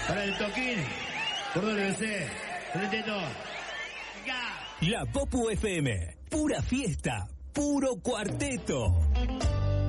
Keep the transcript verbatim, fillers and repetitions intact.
Para el toquín. Por W C. Frente a todo. La Popu F M. Pura fiesta. Puro cuarteto.